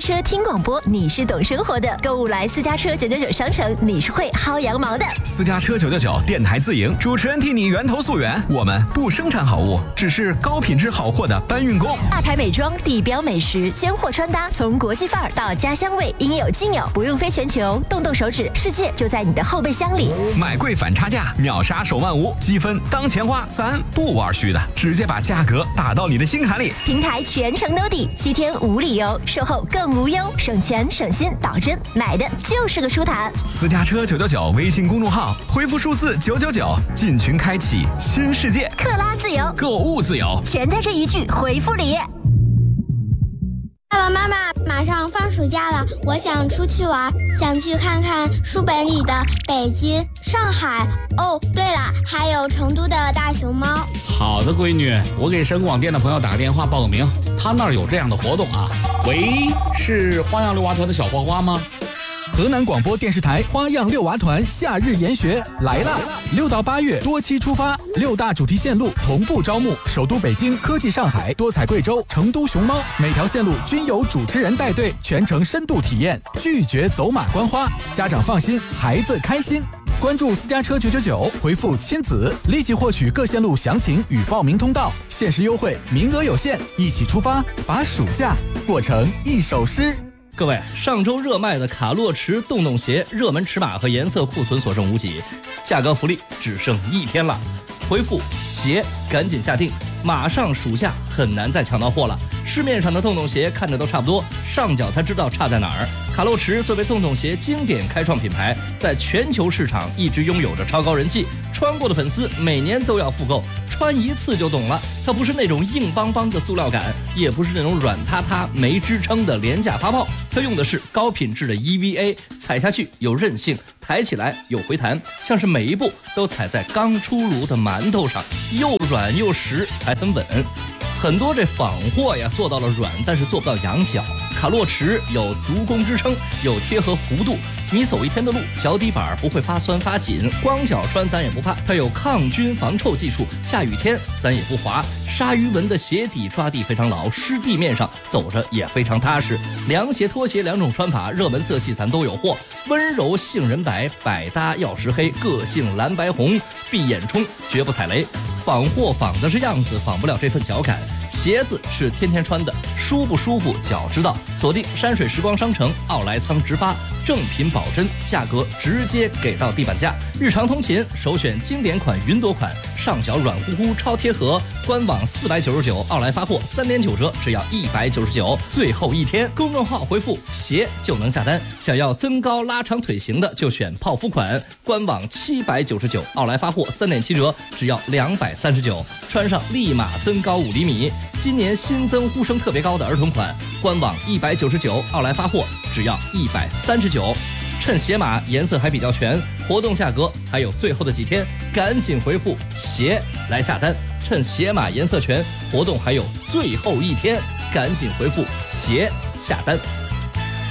车听广播，你是懂生活的；购物来私家车999商城，你是会薅羊毛的。 私家车999电台自营，主持人替你源头溯源。我们不生产好物，只是高品质好货的搬运工。 大牌美妆、地标美食、鲜货穿搭，从国际范儿到家乡味，应有尽有，不用飞全球，动动手指，世界就在你的后备箱里。 买贵反差价，秒杀手万无，积分当钱花，咱不玩虚的，直接把价格打到你的心坎里。 平台全程兜底，7天无理由，售后更无忧，省钱省心，保真，买的就是个舒坦。 私家车999微信公众号，回复数字999，进群开启新世界。 克拉自由， 购物自由， 全在这一句回复里。 爸爸妈妈，马上放暑假了，我想出去玩，想去看看书本里的北京、上海。哦，对了，还有成都的大熊猫。 好的，闺女，我给省广电的朋友打个电话报个名，他那儿有这样的活动啊。喂，是花样六娃团的小花花吗？ 河南广播电视台花样六娃团夏日研学来啦！6到8月多期出发，6大主题线路同步招募，首都北京、科技上海、多彩贵州、成都熊猫，每条线路均有主持人带队，全程深度体验，拒绝走马观花，家长放心，孩子开心。关注私家车999，回复亲子，立即获取各线路详情与报名通道，限时优惠，名额有限，一起出发，把暑假过成一首诗。 各位，上周热卖的卡洛驰洞洞鞋热门尺码和颜色库存所剩无几，价格福利只剩1天了，回复鞋赶紧下定，马上暑假很难再抢到货了。市面上的洞洞鞋看着都差不多，上脚才知道差在哪儿。卡洛驰作为洞洞鞋经典开创品牌，在全球市场一直拥有着超高人气，穿过的粉丝每年都要复购，穿一次就懂了。它不是那种硬邦邦的塑料感，也不是那种软塌塌没支撑的廉价发泡，它用的是高品质的 EVA， 踩下去有韧性，抬起来有回弹，像是每一步都踩在刚出炉的馒头上，又软又实，还很稳。很多这仿货呀做到了软，但是做不到羊角。卡洛驰有足弓支撑，有贴合弧度，你走1天的路，脚底板不会发酸发紧，光脚穿咱也不怕。它有抗菌防臭技术，下雨天咱也不滑。鲨鱼纹的鞋底抓地非常牢，湿地面上走着也非常踏实。凉鞋、拖鞋2种穿法，热门色系咱都有货。温柔杏仁白，百搭药石黑，个性蓝白红，闭眼冲绝不踩雷。仿货仿的是样子，仿不了这份脚感。鞋子是天天穿的，舒不舒服脚知道。锁定山水时光商城奥莱仓直发，正品保真，价格直接给到地板价。日常通勤首选经典款云朵款，上脚软乎乎超贴合，官网499，奥莱发货3点9折，只要199。最后1天，公众号回复鞋就能下单。想要增高拉长腿型的就选泡芙款，官网799，奥莱发货3点7折，只要239，穿上立马增高5厘米。今年新增呼声特别高的儿童款，官网199，奥莱发货只要139。趁鞋码颜色还比较全，活动价格还有最后的几天，赶紧回复鞋来下单。趁鞋码颜色全，活动还有最后1天，赶紧回复鞋下单。